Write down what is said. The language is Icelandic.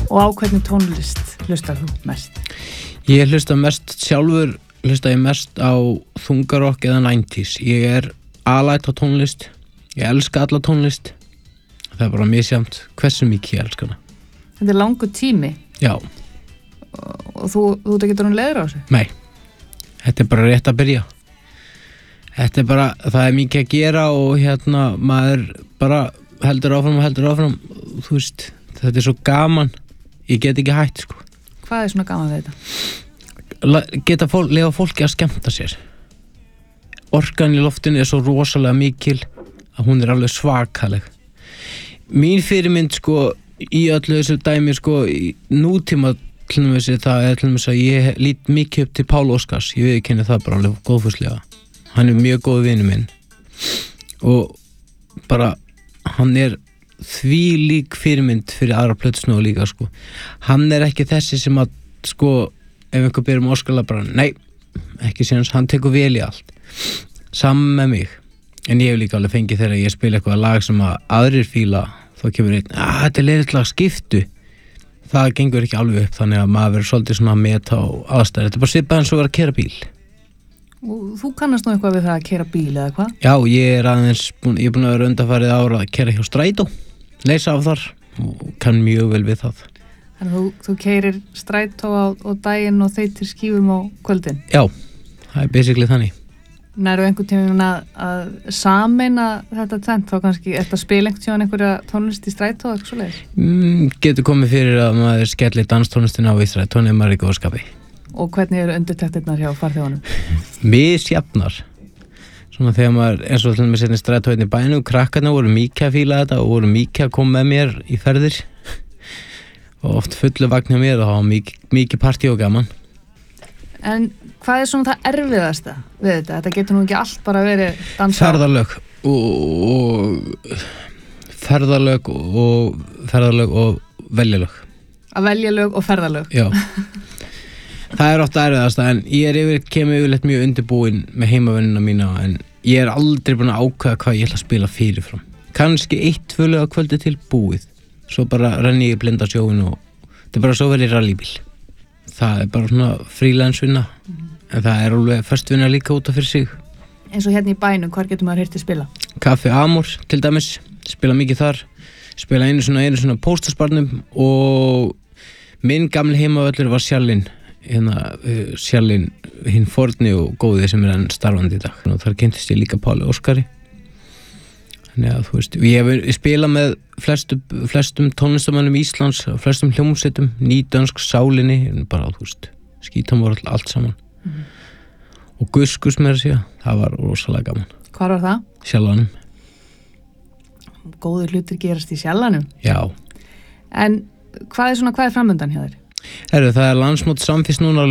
Og á hvernig tónlist hlustar þú mest? Ég hlusta ég mest á þungarokk eða 90s. Ég alæta á tónlist. Ég elska alla tónlist. Það bara misjafnt hversu mikið ég elska hana. Þetta langur tími. Já. Og þú getur hún leiður á þessu? Nei. Þetta bara rétt að byrja. Það mikið að gera og maður bara heldur áfram. Þú veist, þetta svo gaman. Ég get ekki hætt, sko. Hvað svona gaman við þetta? Lefa fólki að skemmta sér. Orkan í loftinu svo rosalega mikil að hún alveg svakaleg. Mín fyrirmynd, sko, í öllu þessu dæmi, sko, í nútíma til dæmis það til dæmis að ég lít mikið upp til Pál Óskars. Ég viðurkenni það bara alveg góðfúslega. Hann mjög góð vinur minn. Og bara, hann því lík fyrirmynd fyrir aðra plötusnúða líka, sko. Hann ekki þessi sem að, sko, ef einhver byrjum Óskarla bara, nei, ekki séns, hann tekur vel í allt. Saman með mig. En ég hef líka alveg fengið þegar ég spila eitthvað lag sem að aðrir fíla, þá kemur einn, þetta leiðilegt lag, skiptu. Það gengur ekki alveg upp, þannig að maður verður svolítið svona að meta á aðstæður. Þetta bara svipað eins og að keyra bíl. Og þú kannast nú eitthvað við það að keyra bíl eða hvað? Já, ég er búin að vera undanfarið ára að keyra hjá Strætó, leysa af þar og kann mjög vel við það. Þannig að þú keyrir Strætó á daginn og þeytir skífum á kvöldin? Já, það basically þannig. Nærðu einhvern tímann að sameina þetta tvennt, þá kannski þetta spila einhverja tónlist í Strætó eða eitthvað svoleiðis? Getur komið fyrir að maður skelli danstónlistina á í Strætó nema maður í góðu skapi. Og hvernig eru undirtektirnar hjá farþjóðunum? Misjafnar. Svona þegar maður, eins og til dæmis í Strætó í bænum, krakkarnir voru mikið að fíla þetta og voru mikið að koma með mér í ferðir. Og oft fullu vagn hjá mér og það var mikið partí og gaman. En hvað svona það erfiðasta við þetta? Þetta getur nú ekki allt bara verið dansa. Ferðalög og veljalög. Að velja lög og ferðalög? Já. Það oft erfiðasta, en ég kemur yfirleitt mjög undirbúinn með heimavinnuna mína, en ég aldrei búin að ákveða hvað ég ætla að spila fyrirfram. Kannski 1-2 lög á kvöldi til búið. Svo bara renni ég blinda sjóin og þetta bara svo verið rallybíl. Það bara svona frílansvinna, en það alveg föstvinna líka út af fyrir sig. Eins og hérna í bænum, hvar getur maður heyrt spila? Kaffi Amor til dæmis, spila mikið þar, spila einu svona póstasbarnum og minn gamli heimavöllur var Sjallinn, hinn forni og góði sem enn starfandi í dag. Og þar kynntist ég líka Páli Óskari. Þannig að þú veist, ég spila með flestum tónlistamönnum Íslands, flestum hljómsveitum, nýdönsk, Sálinni, bara þú veist, skítan voru allt saman. Og Guskus með þessi, það var rosalega gaman. Hvar var það? Sjallanum. Góður hlutir gerast í Sjallanum? Já. En hvað er framundan hjá þér? Það landsmót Samfés núna